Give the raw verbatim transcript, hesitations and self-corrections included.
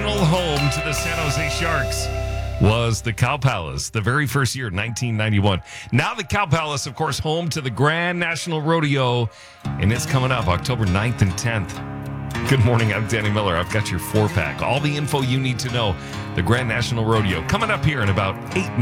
original home to the San Jose Sharks was the Cow Palace, the very first year, nineteen ninety-one. Now the Cow Palace, of course, home to the Grand National Rodeo, and it's coming up October ninth and tenth. Good morning, I'm Danny Miller. I've got your four-pack. All the info you need to know. The Grand National Rodeo coming up here in about eight minutes.